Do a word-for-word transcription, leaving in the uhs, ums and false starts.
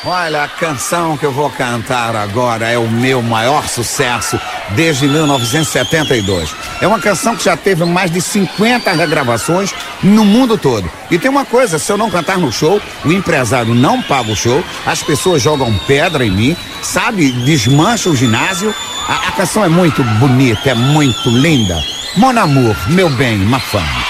Olha, a canção que eu vou cantar agora é o meu maior sucesso desde mil novecentos e setenta e dois. É uma canção que já teve mais de cinquenta regravações no mundo todo. E tem uma coisa, se eu não cantar no show, o empresário não paga o show, as pessoas jogam pedra em mim, sabe, desmancha o ginásio. A, a canção é muito bonita, é muito linda. Mon amour, meu bem, ma femme.